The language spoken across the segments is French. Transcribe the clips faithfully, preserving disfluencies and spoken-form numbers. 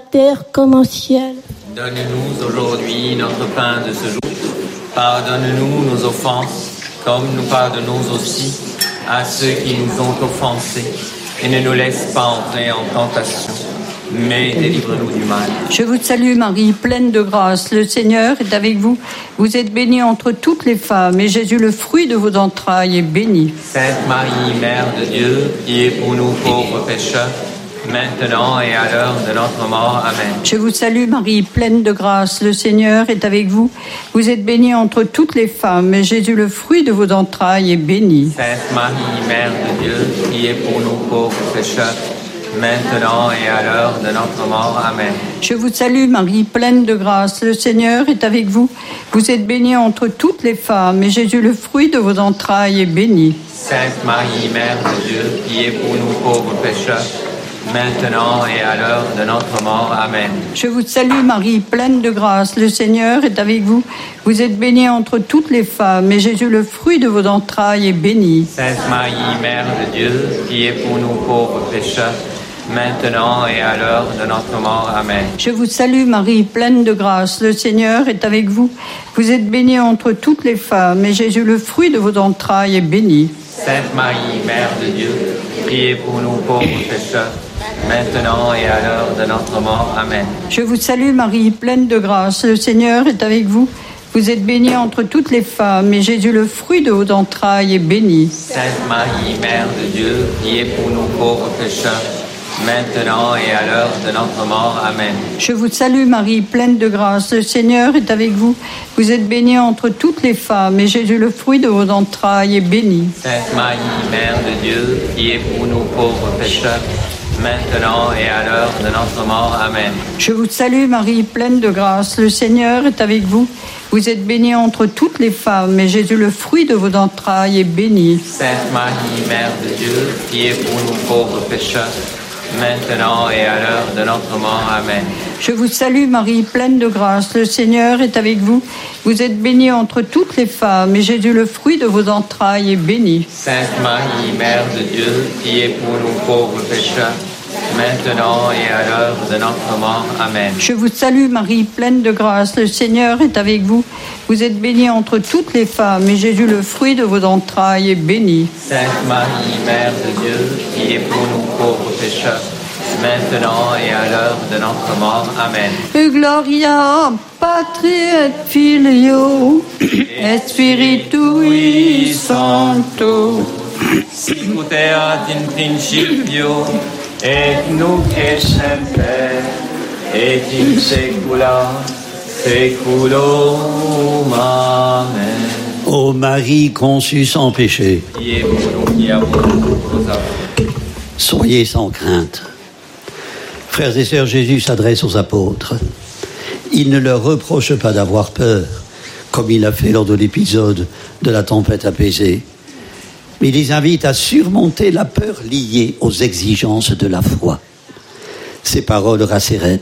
terre comme au ciel. Donne-nous aujourd'hui notre pain de ce jour. Pardonne-nous nos offenses, comme nous pardonnons aussi à ceux qui nous ont offensés. Et ne nous laisse pas entrer en tentation, mais délivre-nous du mal. Je vous salue Marie, pleine de grâce, le Seigneur est avec vous. Vous êtes bénie entre toutes les femmes, et Jésus, le fruit de vos entrailles, est béni. Sainte Marie, Mère de Dieu, priez pour nous pauvres pécheurs, maintenant et à l'heure de notre mort. Amen. Je vous salue Marie, pleine de grâce, le Seigneur est avec vous. Vous êtes bénie entre toutes les femmes, et Jésus, le fruit de vos entrailles, est béni. Sainte Marie, Mère de Dieu, priez pour nous pauvres pécheurs, maintenant et à l'heure de notre mort. Amen. Je vous salue Marie, pleine de grâce, le Seigneur est avec vous. Vous êtes bénie entre toutes les femmes, et Jésus, le fruit de vos entrailles, est béni. Sainte Marie, Mère de Dieu, priez pour nous pauvres pécheurs, maintenant et à l'heure de notre mort. Amen. Je vous salue Marie, pleine de grâce, le Seigneur est avec vous. Vous êtes bénie entre toutes les femmes, et Jésus, le fruit de vos entrailles, est béni. Sainte Marie, Mère de Dieu, priez pour nous pauvres pécheurs, maintenant et à l'heure de notre mort. Amen. Je vous salue Marie, pleine de grâce, le Seigneur est avec vous. Vous êtes bénie entre toutes les femmes, et Jésus, le fruit de vos entrailles, est béni. Sainte Marie, Mère de Dieu, priez pour nous pauvres pécheurs, maintenant et à l'heure de notre mort. Amen. Je vous salue Marie, pleine de grâce, le Seigneur est avec vous. Vous êtes bénie entre toutes les femmes, et Jésus, le fruit de vos entrailles, est béni. Sainte Marie, Mère de Dieu, priez pour nous pauvres pécheurs, maintenant et à l'heure de notre mort. Amen. Je vous salue Marie, pleine de grâce, le Seigneur est avec vous. Vous êtes bénie entre toutes les femmes, et Jésus, le fruit de vos entrailles, est béni. Sainte Marie, Mère de Dieu, priez pour nous pauvres pécheurs, maintenant et à l'heure de notre mort. Amen. Je vous salue Marie, pleine de grâce, le Seigneur est avec vous. Vous êtes bénie entre toutes les femmes, et Jésus, le fruit de vos entrailles, est béni. Sainte Marie, Mère de Dieu, priez pour nous pauvres pécheurs, maintenant et à l'heure de notre mort. Amen. Je vous salue Marie, pleine de grâce, le Seigneur est avec vous. Vous êtes bénie entre toutes les femmes, et Jésus, le fruit de vos entrailles, est béni. Sainte Marie, Mère de Dieu, priez pour nous pauvres pécheurs, maintenant et à l'heure de notre mort. Amen. Je vous salue Marie, pleine de grâce, le Seigneur est avec vous. Vous êtes bénie entre toutes les femmes, et Jésus, le fruit de vos entrailles, est béni. Sainte Marie, Mère de Dieu, priez pour nous pauvres pécheurs, maintenant et à l'heure de notre mort. Amen. Gloria Patri et Filio et Spiritui Sancto. Sicut erat in principio et nunc et semper et in saecula saeculorum. Amen. Ô Marie conçue sans péché, Priez pour nous qui avons nos âmes. soyez sans crainte. Frères et sœurs, Jésus s'adresse aux apôtres. Il ne leur reproche pas d'avoir peur, comme il l'a fait lors de l'épisode de la tempête apaisée, mais il les invite à surmonter la peur liée aux exigences de la foi. Ces paroles rassérénent.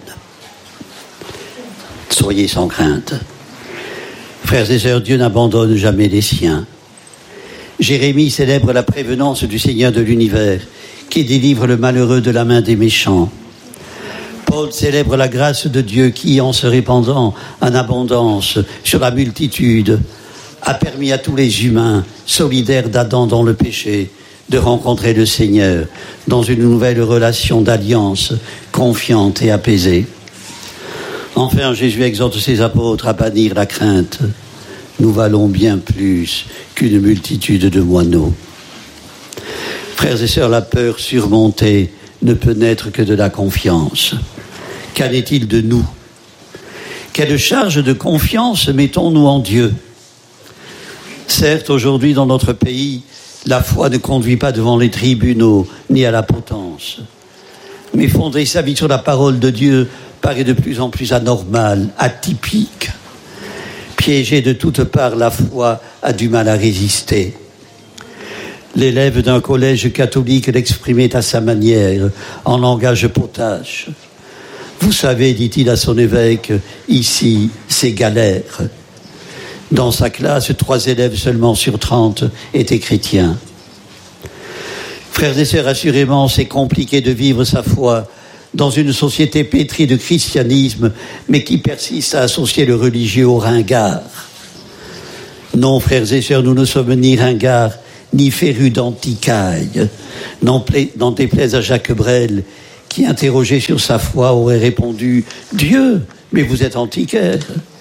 Soyez sans crainte. Frères et sœurs, Dieu n'abandonne jamais les siens. Jérémie célèbre la prévenance du Seigneur de l'univers, qui délivre le malheureux de la main des méchants. Paul célèbre la grâce de Dieu qui, en se répandant en abondance sur la multitude, a permis à tous les humains, solidaires d'Adam dans le péché, de rencontrer le Seigneur dans une nouvelle relation d'alliance confiante et apaisée. Enfin, Jésus exhorte ses apôtres à bannir la crainte. Nous valons bien plus qu'une multitude de moineaux. Frères et sœurs, la peur surmontée ne peut naître que de la confiance. Qu'en est-il de nous ? Quelle charge de confiance mettons-nous en Dieu ? Certes, aujourd'hui, dans notre pays, la foi ne conduit pas devant les tribunaux ni à la potence. Mais fonder sa vie sur la parole de Dieu paraît de plus en plus anormal, atypique. Piégée de toutes parts, la foi a du mal à résister. L'élève d'un collège catholique l'exprimait à sa manière, en langage potache. Vous savez, dit-il à son évêque, ici, c'est galère. Dans sa classe, trois élèves seulement sur trente étaient chrétiens. Frères et sœurs, assurément, c'est compliqué de vivre sa foi dans une société pétrie de christianisme, mais qui persiste à associer le religieux au ringard. Non, frères et sœurs, nous ne sommes ni ringards, ni férus d'anticailles. N'en déplaise à Jacques Brel, qui, interrogé sur sa foi, aurait répondu « Dieu, mais vous êtes antiquaire ».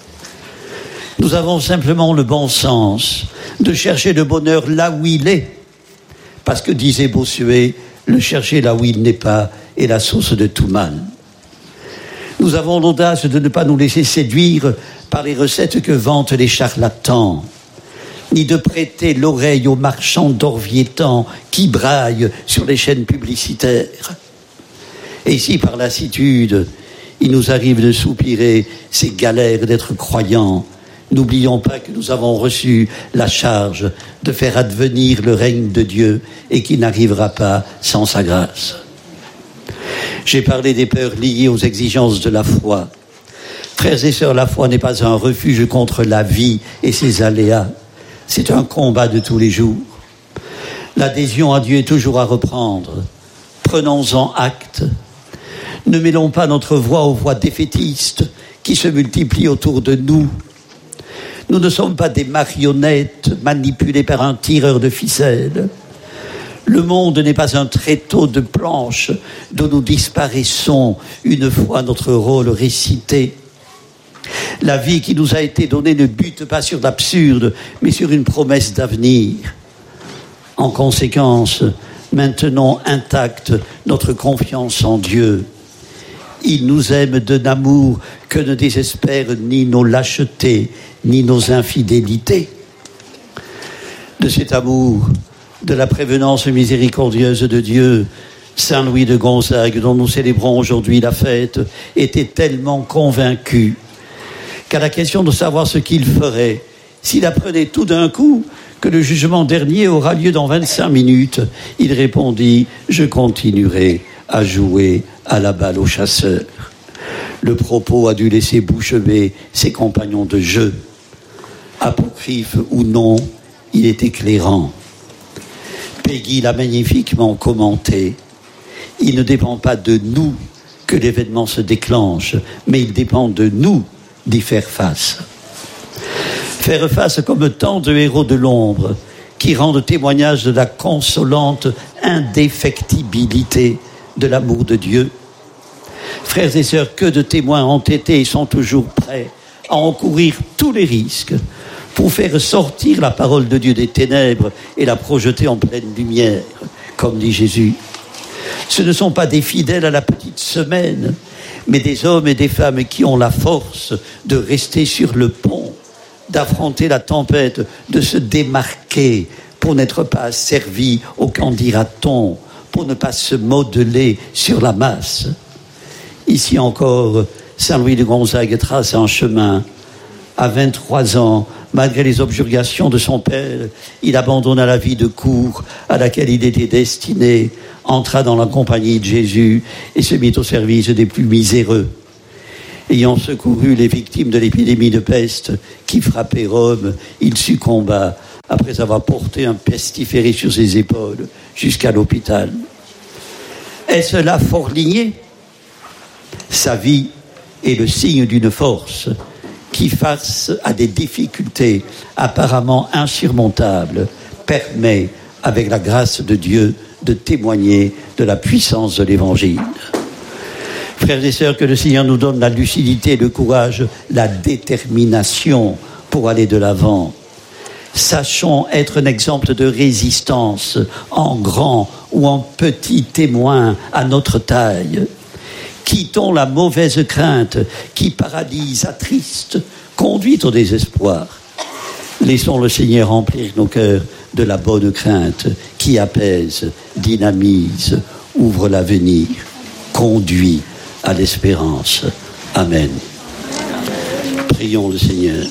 Nous avons simplement le bon sens de chercher le bonheur là où il est, parce que, disait Bossuet, le chercher là où il n'est pas est la source de tout mal. Nous avons l'audace de ne pas nous laisser séduire par les recettes que vantent les charlatans, ni de prêter l'oreille aux marchands d'Orviétan qui braillent sur les chaînes publicitaires. Et si par lassitude, il nous arrive de soupirer ces galères d'être croyants, n'oublions pas que nous avons reçu la charge de faire advenir le règne de Dieu et qu'il n'arrivera pas sans sa grâce. J'ai parlé des peurs liées aux exigences de la foi. Frères et sœurs, la foi n'est pas un refuge contre la vie et ses aléas. C'est un combat de tous les jours. L'adhésion à Dieu est toujours à reprendre. Prenons-en acte. Ne mêlons pas notre voix aux voix défaitistes qui se multiplient autour de nous. Nous ne sommes pas des marionnettes manipulées par un tireur de ficelles. Le monde n'est pas un tréteau de planches dont nous disparaissons une fois notre rôle récité. La vie qui nous a été donnée ne bute pas sur l'absurde, mais sur une promesse d'avenir. En conséquence, maintenons intacte notre confiance en Dieu. Il nous aime d'un amour que ne désespèrent ni nos lâchetés, ni nos infidélités. De cet amour, de la prévenance miséricordieuse de Dieu, Saint Louis de Gonzague, dont nous célébrons aujourd'hui la fête, était tellement convaincu qu'à la question de savoir ce qu'il ferait s'il apprenait tout d'un coup que le jugement dernier aura lieu dans vingt-cinq minutes, il répondit « Je continuerai à jouer à la balle aux chasseurs ». Le propos a dû laisser bouche bée ses compagnons de jeu. Apocryphe ou non, il est éclairant. Peggy l'a magnifiquement commenté. Il ne dépend pas de nous que l'événement se déclenche, mais il dépend de nous d'y faire face. Faire face comme tant de héros de l'ombre qui rendent témoignage de la consolante indéfectibilité de l'amour de Dieu. Frères et sœurs, que de témoins entêtés sont toujours prêts à encourir tous les risques pour faire sortir la parole de Dieu des ténèbres et la projeter en pleine lumière, comme dit Jésus. Ce ne sont pas des fidèles à la petite semaine, mais des hommes et des femmes qui ont la force de rester sur le pont, d'affronter la tempête, de se démarquer pour n'être pas asservis au qu'en dira-t-on, pour ne pas se modeler sur la masse. Ici encore, Saint Louis de Gonzague trace un chemin. À vingt-trois ans, malgré les objurgations de son père, il abandonna la vie de cour à laquelle il était destiné, entra dans la compagnie de Jésus et se mit au service des plus miséreux. Ayant secouru les victimes de l'épidémie de peste qui frappait Rome, il succomba après avoir porté un pestiféré sur ses épaules jusqu'à l'hôpital. Est-ce là Forligné ? Sa vie est le signe d'une force qui, face à des difficultés apparemment insurmontables, permet, avec la grâce de Dieu, de témoigner de la puissance de l'Évangile. Frères et sœurs, que le Seigneur nous donne la lucidité, le courage, la détermination pour aller de l'avant. Sachons être un exemple de résistance en grand ou en petit témoin à notre taille. Quittons la mauvaise crainte qui paralyse, attriste, conduit au désespoir. Laissons le Seigneur remplir nos cœurs de la bonne crainte qui apaise, dynamise, ouvre l'avenir, conduit à l'espérance. Amen. Prions le Seigneur.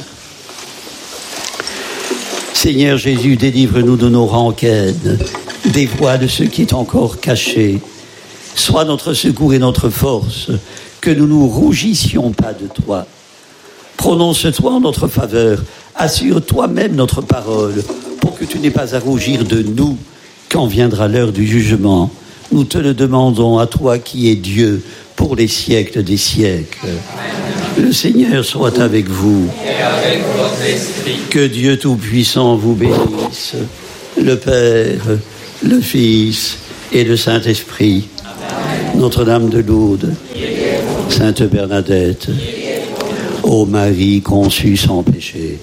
Seigneur Jésus, délivre-nous de nos rengaines, dévoile ce qui est encore caché. Sois notre secours et notre force, que nous ne rougissions pas de toi. Prononce-toi en notre faveur, assure toi-même notre parole, pour que tu n'aies pas à rougir de nous quand viendra l'heure du jugement. Nous te le demandons à toi qui es Dieu, pour les siècles des siècles. Le Seigneur soit avec vous. Et avec votre esprit. Que Dieu Tout-Puissant vous bénisse, le Père, le Fils et le Saint-Esprit. Amen. Notre-Dame de Lourdes, Sainte Bernadette, ô Marie conçue sans péché.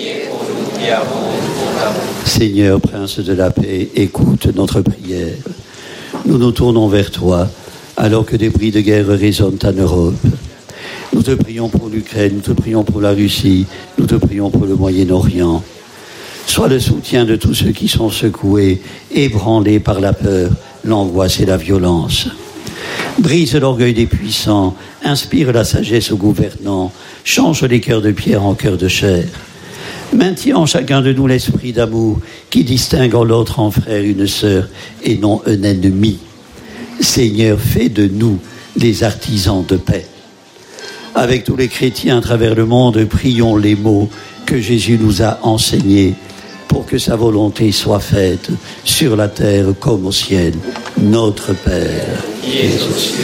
Seigneur, Prince de la paix, écoute notre prière. Nous nous tournons vers toi, alors que des cris de guerre résonnent en Europe. Nous te prions pour l'Ukraine, nous te prions pour la Russie, nous te prions pour le Moyen-Orient. Sois le soutien de tous ceux qui sont secoués, ébranlés par la peur, l'angoisse et la violence. Brise l'orgueil des puissants, inspire la sagesse aux gouvernants, change les cœurs de pierre en cœurs de chair. Maintiens en chacun de nous l'esprit d'amour qui distingue en l'autre en frère une sœur et non un ennemi. Seigneur, fais de nous les artisans de paix. Avec tous les chrétiens à travers le monde, prions les mots que Jésus nous a enseignés pour que sa volonté soit faite sur la terre comme au ciel. Notre Père, qui es aux cieux.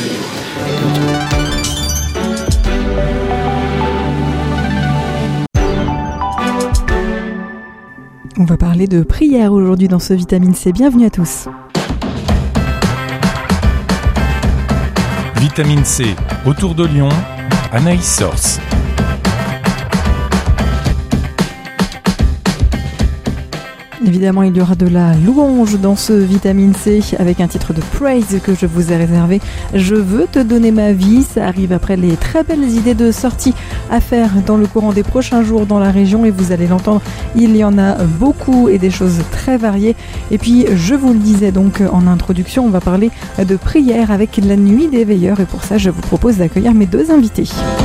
On va parler de prière aujourd'hui dans ce Vitamine C. Bienvenue à tous. Vitamine C, autour de Lyon, Anaïs Sors. Évidemment, il y aura de la louange dans ce Vitamine C avec un titre de Praise que je vous ai réservé. Je veux te donner ma vie. Ça arrive après les très belles idées de sortie à faire dans le courant des prochains jours dans la région et vous allez l'entendre, il y en a beaucoup et des choses très variées. Et puis, je vous le disais donc en introduction, on va parler de prière avec la nuit des veilleurs et pour ça, je vous propose d'accueillir mes deux invités.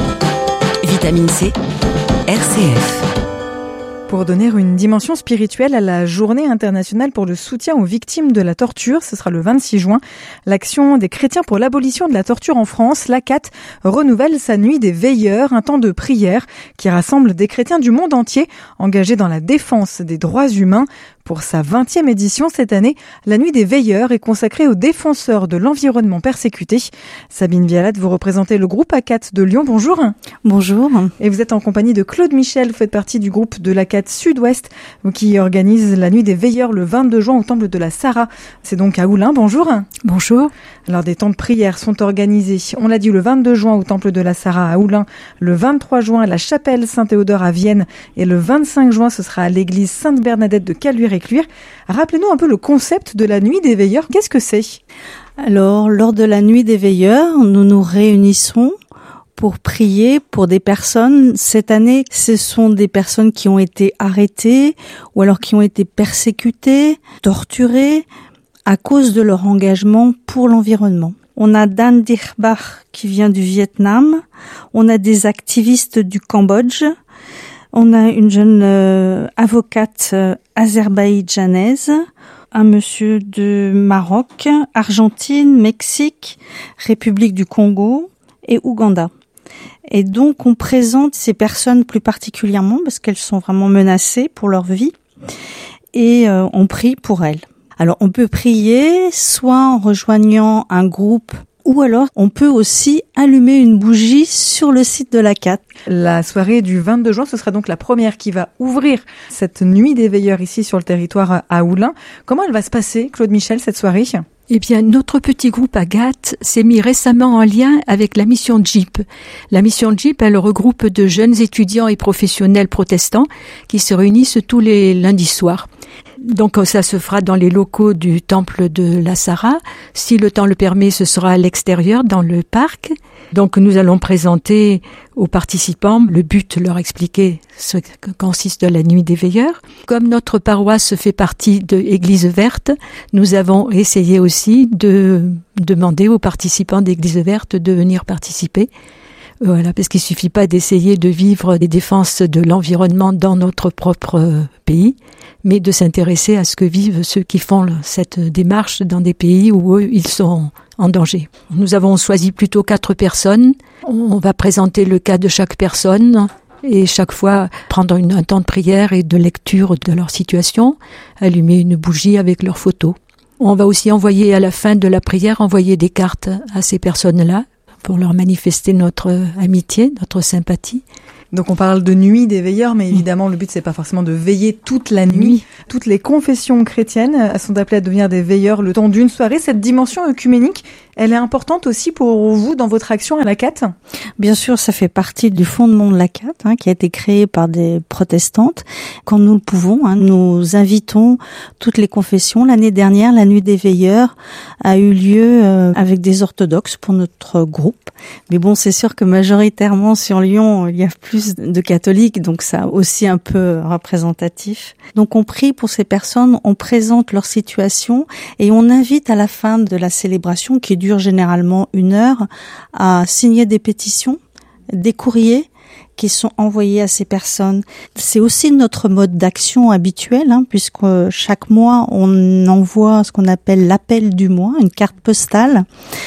Vitamine C, R C F. Pour donner une dimension spirituelle à la Journée internationale pour le soutien aux victimes de la torture, ce sera le vingt-six juin, l'Action des chrétiens pour l'abolition de la torture en France, l'A C A T, renouvelle sa nuit des veilleurs, un temps de prière qui rassemble des chrétiens du monde entier engagés dans la défense des droits humains. Pour sa vingtième édition cette année, la nuit des veilleurs est consacrée aux défenseurs de l'environnement persécuté. Sabine Vialat, vous représentez le groupe A C A T de Lyon. Bonjour. Bonjour. Et vous êtes en compagnie de Claude Michel, vous faites partie du groupe de l'A C A T Sud-Ouest qui organise la nuit des veilleurs le vingt-deux juin au temple de la Sarah. C'est donc à Oullins. Bonjour. Bonjour. Alors des temps de prière sont organisés, on l'a dit, le vingt-deux juin au temple de la Sarah à Oullins, le vingt-trois juin à la chapelle Saint-Théodore à Vienne et le vingt-cinq juin ce sera à l'église Sainte-Bernadette de Caluire-et-Cuire. Rappelez-nous un peu le concept de la nuit des veilleurs, qu'est-ce que c'est ? Alors, lors de la nuit des veilleurs, nous nous réunissons pour prier pour des personnes. Cette année, ce sont des personnes qui ont été arrêtées ou alors qui ont été persécutées, torturées à cause de leur engagement pour l'environnement. On a Dan Dirbach qui vient du Vietnam, on a des activistes du Cambodge, on a une jeune euh, avocate euh, azerbaïdjanaise, un monsieur de Maroc, Argentine, Mexique, République du Congo et Ouganda. Et donc on présente ces personnes plus particulièrement parce qu'elles sont vraiment menacées pour leur vie et euh, on prie pour elles. Alors on peut prier soit en rejoignant un groupe ou alors on peut aussi allumer une bougie sur le site de l'A C A T. La soirée du vingt-deux juin, ce sera donc la première qui va ouvrir cette nuit des veilleurs ici sur le territoire à Oullins. Comment elle va se passer, Claude Michel, cette soirée ? Eh bien, notre petit groupe A G A T s'est mis récemment en lien avec la mission J I P. La mission J I P, elle regroupe de jeunes étudiants et professionnels protestants qui se réunissent tous les lundis soirs. Donc ça se fera dans les locaux du temple de la Sarah. Si le temps le permet, ce sera à l'extérieur, dans le parc. Donc nous allons présenter aux participants le but, leur expliquer ce que consiste la nuit des veilleurs. Comme notre paroisse fait partie de Église Verte, nous avons essayé aussi de demander aux participants d'Église Verte de venir participer. Voilà, parce qu'il suffit pas d'essayer de vivre des défenses de l'environnement dans notre propre pays, mais de s'intéresser à ce que vivent ceux qui font cette démarche dans des pays où eux, ils sont en danger. Nous avons choisi plutôt quatre personnes. On va présenter le cas de chaque personne et chaque fois prendre une, un temps de prière et de lecture de leur situation, allumer une bougie avec leurs photos. On va aussi envoyer à la fin de la prière, envoyer des cartes à ces personnes-là, pour leur manifester notre amitié, notre sympathie. Donc on parle de nuit des veilleurs, mais évidemment le but c'est pas forcément de veiller toute la nuit. nuit. Toutes les confessions chrétiennes sont appelées à devenir des veilleurs le temps d'une soirée. Cette dimension œcuménique, elle est importante aussi pour vous dans votre action à la C A T ? Bien sûr, ça fait partie du fondement de la C A T, hein, qui a été créé par des protestantes. Quand nous le pouvons, hein, nous invitons toutes les confessions. L'année dernière, la nuit des veilleurs a eu lieu euh, avec des orthodoxes pour notre groupe. Mais bon, c'est sûr que majoritairement sur Lyon, il y a plus de catholiques, donc ça aussi un peu représentatif. Donc on prie pour ces personnes, on présente leur situation et on invite à la fin de la célébration, qui dure généralement une heure, à signer des pétitions, des courriers qui sont envoyés à ces personnes. C'est aussi notre mode d'action habituel, hein, puisque chaque mois on envoie ce qu'on appelle l'appel du mois, une carte postale.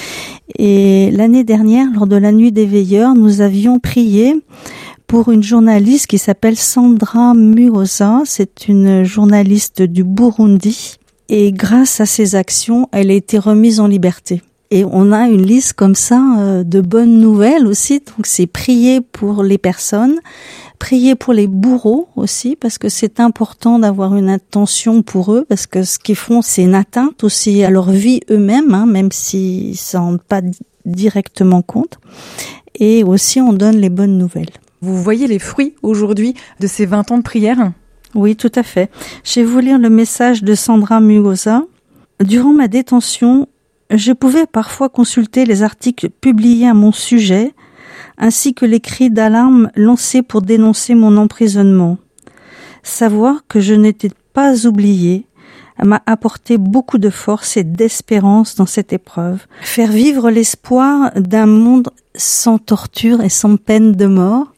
Et l'année dernière, lors de la nuit des veilleurs, nous avions prié pour une journaliste qui s'appelle Sandra Muhoza. C'est une journaliste du Burundi. Et grâce à ses actions, elle a été remise en liberté. Et on a une liste comme ça euh, de bonnes nouvelles aussi. Donc c'est prier pour les personnes, prier pour les bourreaux aussi, parce que c'est important d'avoir une attention pour eux, parce que ce qu'ils font, c'est une atteinte aussi à leur vie eux-mêmes, hein, même s'ils ne s'en rendent pas directement compte. Et aussi, on donne les bonnes nouvelles. Vous voyez les fruits aujourd'hui de ces vingt ans de prière ? Oui, tout à fait. Je vais vous lire le message de Sandra Muhoza. Durant ma détention, je pouvais parfois consulter les articles publiés à mon sujet, ainsi que les cris d'alarme lancés pour dénoncer mon emprisonnement. Savoir que je n'étais pas oubliée m'a apporté beaucoup de force et d'espérance dans cette épreuve. Faire vivre l'espoir d'un monde sans torture et sans peine de mort,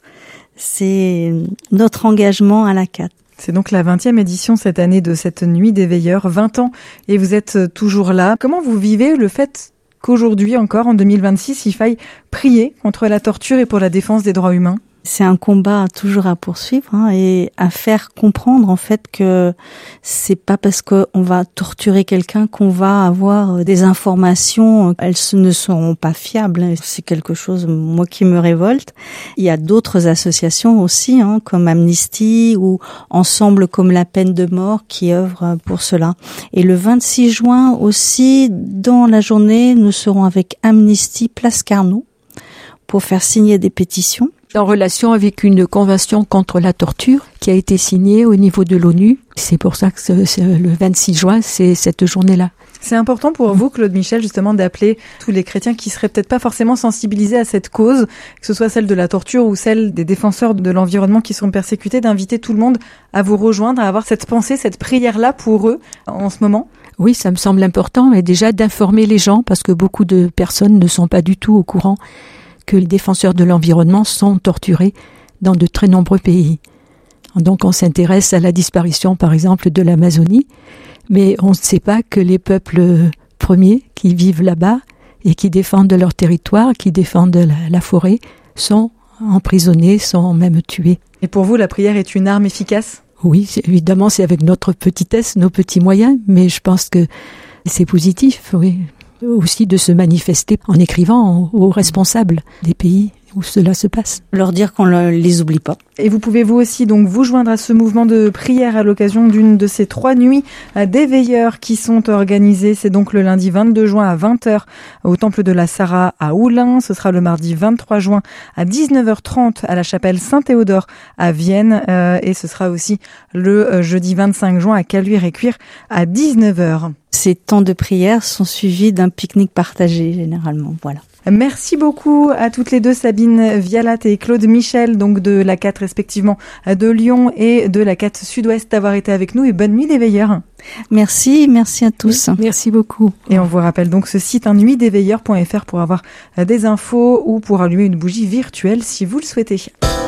c'est notre engagement à la C A T. C'est donc la vingtième édition cette année de cette nuit des veilleurs, vingt ans, et vous êtes toujours là. Comment vous vivez le fait qu'aujourd'hui encore, en deux mille vingt-six, il faille prier contre la torture et pour la défense des droits humains ? C'est un combat toujours à poursuivre, hein, et à faire comprendre en fait que c'est pas parce qu'on va torturer quelqu'un qu'on va avoir des informations, elles ne seront pas fiables. C'est quelque chose, moi, qui me révolte. Il y a d'autres associations aussi, hein, comme Amnesty ou Ensemble comme la peine de mort, qui œuvrent pour cela. Et le vingt-six juin aussi, dans la journée, nous serons avec Amnesty Place Carnot pour faire signer des pétitions. En relation avec une convention contre la torture qui a été signée au niveau de l'ONU. C'est pour ça que ce, ce, le vingt-six juin, c'est cette journée-là. C'est important pour vous, Claude Michel, justement, d'appeler tous les chrétiens qui seraient peut-être pas forcément sensibilisés à cette cause, que ce soit celle de la torture ou celle des défenseurs de l'environnement qui sont persécutés, d'inviter tout le monde à vous rejoindre, à avoir cette pensée, cette prière-là pour eux en ce moment ? Oui, ça me semble important, mais déjà d'informer les gens, parce que beaucoup de personnes ne sont pas du tout au courant que les défenseurs de l'environnement sont torturés dans de très nombreux pays. Donc on s'intéresse à la disparition, par exemple, de l'Amazonie, mais on ne sait pas que les peuples premiers qui vivent là-bas et qui défendent leur territoire, qui défendent la, la forêt, sont emprisonnés, sont même tués. Et pour vous, la prière est une arme efficace ? Oui, c'est, évidemment, c'est avec notre petitesse, nos petits moyens, mais je pense que c'est positif, oui. Aussi de se manifester en écrivant aux responsables des pays où cela se passe. Leur dire qu'on ne les oublie pas. Et vous pouvez vous aussi donc vous joindre à ce mouvement de prière à l'occasion d'une de ces trois nuits des veilleurs qui sont organisées. C'est donc le lundi vingt-deux juin à vingt heures au Temple de la Sarah à Oulin. Ce sera le mardi vingt-trois juin à dix-neuf heures trente à la chapelle Saint-Théodore à Vienne. Euh, et ce sera aussi le euh, jeudi vingt-cinq juin à Caluire-et-Cuire à dix-neuf heures. Ces temps de prière sont suivis d'un pique-nique partagé généralement. Voilà. Merci beaucoup à toutes les deux, Sabine Vialat et Claude Michel, donc de la C A T respectivement de Lyon et de la C A T Sud-Ouest, d'avoir été avec nous, et bonne nuit des veilleurs. Merci, merci à tous. Merci beaucoup. Et on vous rappelle donc ce site, hein, nuit des veilleurs point f r, pour avoir des infos ou pour allumer une bougie virtuelle si vous le souhaitez.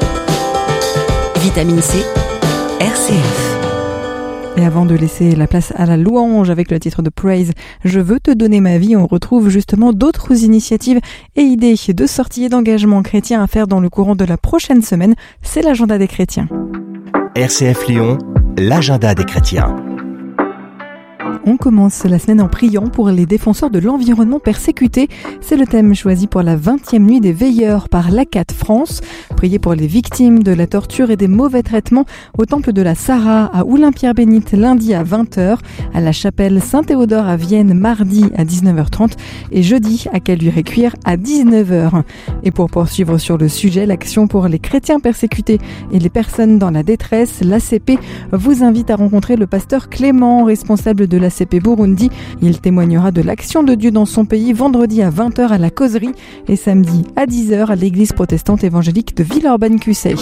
Vitamine C, R C F. Et avant de laisser la place à la louange avec le titre de Praise, je veux te donner ma vie, on retrouve justement d'autres initiatives et idées de sorties et d'engagement chrétien à faire dans le courant de la prochaine semaine. C'est l'agenda des chrétiens. R C F Lyon, l'agenda des chrétiens. on commence la semaine en priant pour les défenseurs de l'environnement persécutés. C'est le thème choisi pour la vingtième nuit des veilleurs par l'A C A T France. Prier pour les victimes de la torture et des mauvais traitements au temple de la Sarah à Oulin-Pierre-Bénite lundi à vingt heures, à la chapelle Saint-Théodore à Vienne mardi à dix-neuf heures trente et jeudi à Caluire-et-Cuire à dix-neuf heures. Et pour poursuivre sur le sujet, l'action pour les chrétiens persécutés et les personnes dans la détresse, l'A C P vous invite à rencontrer le pasteur Clément, responsable de l'A C P Burundi. Il témoignera de l'action de Dieu dans son pays vendredi à vingt heures à la causerie et samedi à dix heures à l'église protestante évangélique de Villeurbanne-Cussey.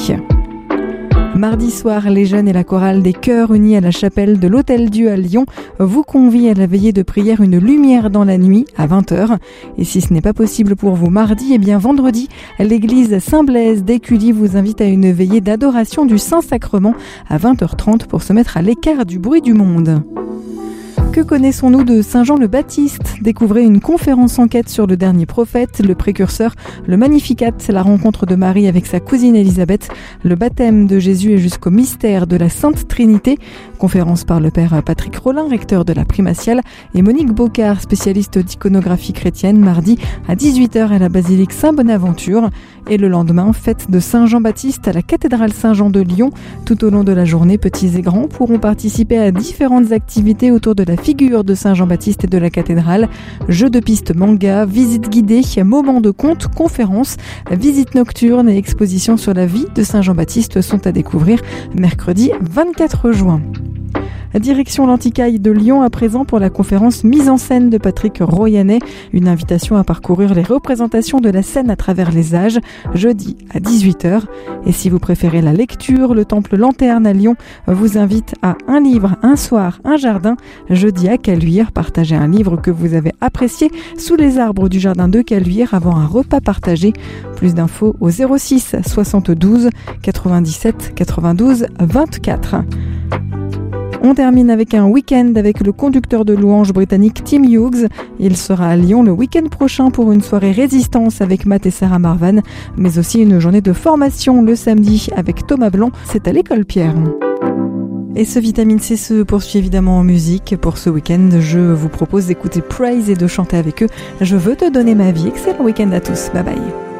Mardi soir, les jeunes et la chorale des chœurs unis à la chapelle de l'Hôtel-Dieu à Lyon vous convient à la veillée de prière Une lumière dans la nuit à vingt heures. Et si ce n'est pas possible pour vous mardi, eh bien vendredi, l'église Saint-Blaise d'Écully vous invite à une veillée d'adoration du Saint-Sacrement à vingt heures trente pour se mettre à l'écart du bruit du monde. Que connaissons-nous de Saint Jean le Baptiste ? Découvrez une conférence enquête sur le dernier prophète, le précurseur, le Magnificat, la rencontre de Marie avec sa cousine Élisabeth, le baptême de Jésus et jusqu'au mystère de la Sainte Trinité. Conférence par le père Patrick Rollin, recteur de la Primatiale, et Monique Bocard, spécialiste d'iconographie chrétienne, mardi à dix-huit heures à la basilique Saint-Bonaventure. Et le lendemain, fête de Saint Jean-Baptiste à la cathédrale Saint-Jean de Lyon. Tout au long de la journée, petits et grands pourront participer à différentes activités autour de la figure de Saint Jean-Baptiste et de la cathédrale. Jeux de piste manga, visites guidées, moments de conte, conférences, visites nocturnes et expositions sur la vie de Saint Jean-Baptiste sont à découvrir mercredi vingt-quatre juin. Direction l'Anticaille de Lyon à présent pour la conférence Mise en scène de Patrick Royanet. Une invitation à parcourir les représentations de la scène à travers les âges, jeudi à dix-huit heures. Et si vous préférez la lecture, le Temple Lanterne à Lyon vous invite à un livre, un soir, un jardin, jeudi à Caluire. Partagez un livre que vous avez apprécié sous les arbres du jardin de Caluire avant un repas partagé. Plus d'infos au zéro six soixante-douze quatre-vingt-dix-sept quatre-vingt-douze vingt-quatre. On termine avec un week-end avec le conducteur de louanges britannique Tim Hughes. Il sera à Lyon le week-end prochain pour une soirée résistance avec Matt et Sarah Marvan, mais aussi une journée de formation le samedi avec Thomas Blanc. C'est à l'école Pierre. Et ce Vitamine C se poursuit évidemment en musique. Pour ce week-end, je vous propose d'écouter Praise et de chanter avec eux. Je veux te donner ma vie. Excellent week-end à tous. Bye bye.